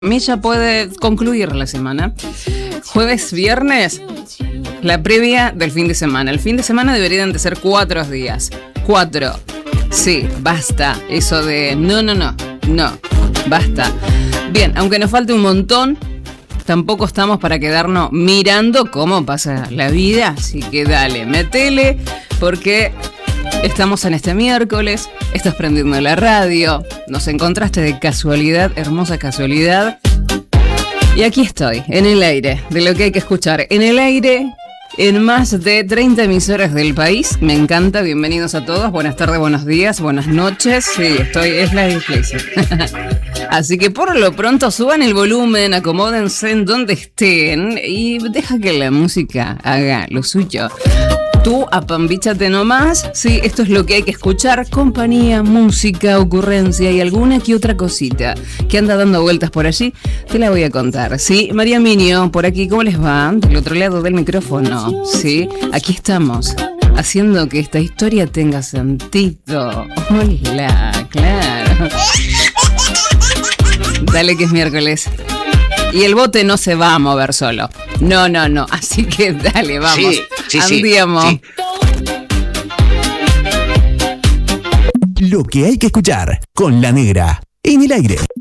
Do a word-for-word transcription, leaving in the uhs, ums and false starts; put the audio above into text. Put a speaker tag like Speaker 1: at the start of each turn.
Speaker 1: mí ya puede concluir la semana. Jueves, viernes, la previa del fin de semana. El fin de semana deberían de ser cuatro días. Cuatro. Sí, basta. Eso de no, no, no. No, basta. Bien, aunque nos falte un montón, tampoco estamos para quedarnos mirando cómo pasa la vida. Así que dale, metele, porque estamos en este miércoles, estás prendiendo la radio, nos encontraste de casualidad, hermosa casualidad. Y aquí estoy, en el aire, de lo que hay que escuchar. En el aire, en más de treinta emisoras del país. Me encanta, bienvenidos a todos. Buenas tardes, buenos días, buenas noches. Sí, estoy, es la iglesia. Así que por lo pronto suban el volumen, acomódense en donde estén y deja que la música haga lo suyo. Tú apambíchate nomás, sí, esto es lo que hay que escuchar, compañía, música, ocurrencia y alguna que otra cosita que anda dando vueltas por allí, te la voy a contar, ¿sí? María Minio, por aquí, ¿cómo les va? Del otro lado del micrófono, ¿sí? Aquí estamos, haciendo que esta historia tenga sentido. Hola, claro. Dale que es miércoles. Y el bote no se va a mover solo. No, no, no. Así que dale, vamos.
Speaker 2: Sí, sí,
Speaker 1: Andiamo.
Speaker 2: sí, sí.
Speaker 3: Lo que hay que escuchar con La Negra en el aire.